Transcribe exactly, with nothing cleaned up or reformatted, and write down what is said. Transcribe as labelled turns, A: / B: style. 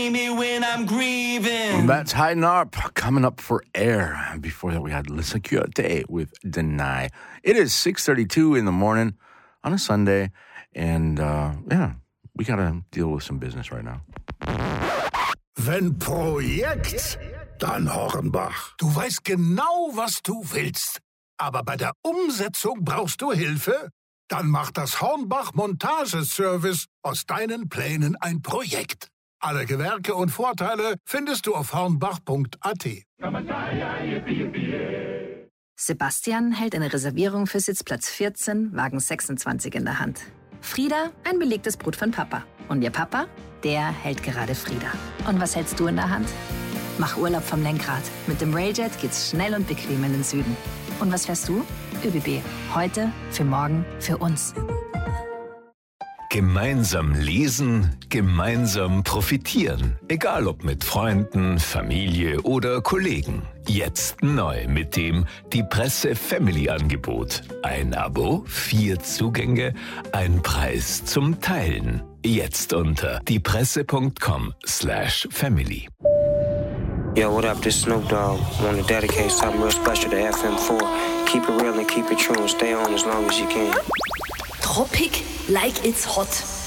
A: When I'm grieving.
B: That's High Narp coming up for air. Before that, we had Le Securite with Deny. It is six thirty-two in the morning on a Sunday, and uh, yeah, we got to deal with some business right now.
C: Wenn Projekt, dann Hornbach. Du weißt genau, was du willst. Aber bei der Umsetzung brauchst du Hilfe? Dann macht das Hornbach Montageservice aus deinen Plänen ein Projekt. Alle Gewerke und Vorteile findest du auf hornbach punkt a t.
D: Sebastian hält eine Reservierung für Sitzplatz vierzehn, Wagen sechsundzwanzig in der Hand. Frieda ein belegtes Brot von Papa. Und ihr Papa, der hält gerade Frieda. Und was hältst du in der Hand? Mach Urlaub vom Lenkrad. Mit dem Railjet geht's schnell und bequem in den Süden. Und was fährst du? ÖBB. Heute, für morgen, für uns.
E: Gemeinsam lesen, gemeinsam profitieren. Egal ob mit Freunden, Familie oder Kollegen. Jetzt neu mit dem Die Presse Family Angebot. Ein Abo, vier Zugänge, ein Preis zum Teilen. Jetzt unter diepresse.com slash family.
F: Yo, what up? This Snoop Dogg. Want to dedicate something real special to F M four. Keep it real and keep it true and stay on as long as you can.
G: Tropic like it's hot.